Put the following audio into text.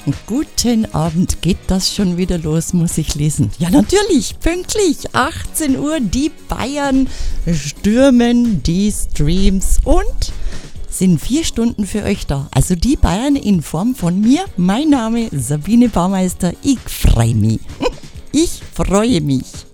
Guten Abend, geht das schon wieder los, muss ich lesen. Ja, natürlich, pünktlich, 18 Uhr, die Bayern stürmen die Streams und sind 4 Stunden für euch da. Also die Bayern in Form von mir. Mein Name Sabine Baumeister, ich freue mich. Ich freue mich.